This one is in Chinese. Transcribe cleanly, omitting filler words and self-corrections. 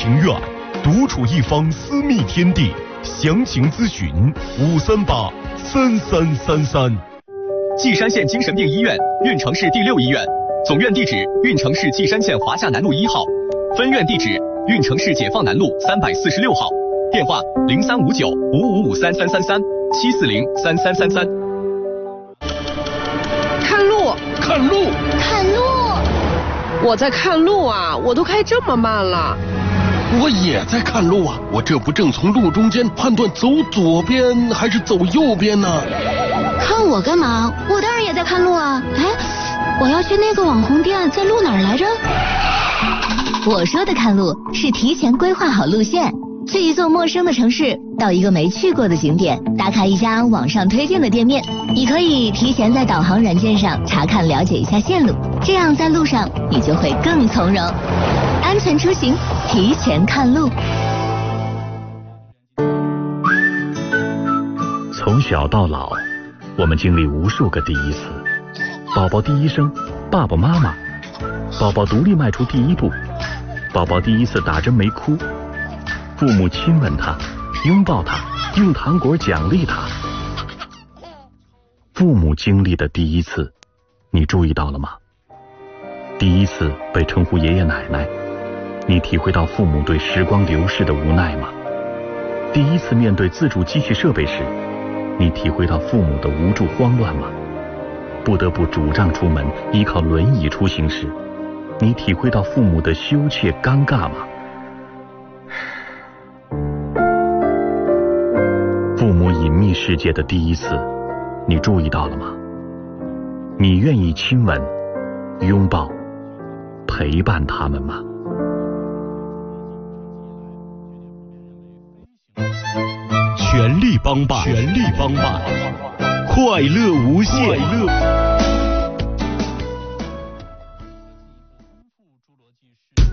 庭院，独处一方私密天地。详情咨询5383333。 稷山县精神病医院运城市第6医院，总院地址运城市稷山县华夏南路1号，分院地址运城市解放南路346号，电话035955533337403333。 看路， 看路， 看路！ 我在看路啊，我都开这么慢了。 我也在看路啊，我这不正从路中间判断走左边还是走右边呢？ 看我干嘛？我当然也在看路啊！哎，我要去那个网红店，在路哪儿来着？我说的看路是提前规划好路线，去一座陌生的城市，到一个没去过的景点，打卡一家网上推荐的店面。你可以提前在导航软件上查看了解一下线路，这样在路上你就会更从容。安全出行，提前看路。 从小到老，我们经历无数个第一次：宝宝第一声，爸爸妈妈；宝宝独立迈出第一步；宝宝第一次打针没哭；父母亲吻他，拥抱他，用糖果奖励他。父母经历的第一次，你注意到了吗？第一次被称呼爷爷奶奶，你体会到父母对时光流逝的无奈吗？第一次面对自主机器设备时，你体会到父母的无助慌乱吗？不得不拄杖出门，依靠轮椅出行时，你体会到父母的羞怯尴尬吗？父母隐秘世界的第一次，你注意到了吗？你愿意亲吻、拥抱、陪伴他们吗？ 全力帮办，全力帮办，快乐无限。